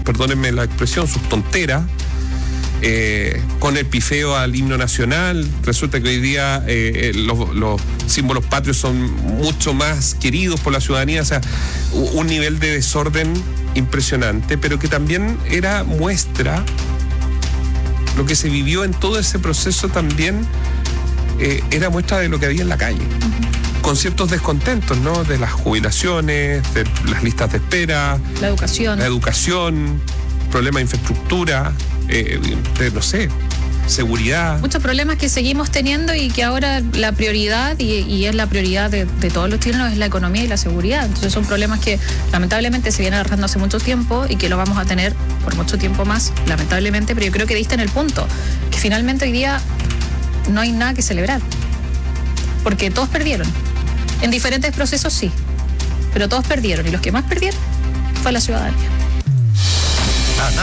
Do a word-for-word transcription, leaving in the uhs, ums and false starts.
perdónenme la expresión, sus tonteras, eh, con el pifeo al himno nacional. Resulta que hoy día eh, los, los símbolos patrios son mucho más queridos por la ciudadanía, o sea, un nivel de desorden impresionante, pero que también era muestra, lo que se vivió en todo ese proceso también eh, era muestra de lo que había en la calle. Uh-huh. Con ciertos descontentos, ¿no? De las jubilaciones, de las listas de espera, la educación, la educación, problemas de infraestructura, eh, de, no sé, seguridad. Muchos problemas que seguimos teniendo y que ahora la prioridad, y, y es la prioridad de, de todos los chilenos, es la economía y la seguridad. Entonces son problemas que lamentablemente se vienen arrastrando hace mucho tiempo y que lo vamos a tener por mucho tiempo más, lamentablemente, pero yo creo que diste en el punto, que finalmente hoy día no hay nada que celebrar, porque todos perdieron. En diferentes procesos sí, pero todos perdieron, y los que más perdieron fue la ciudadanía.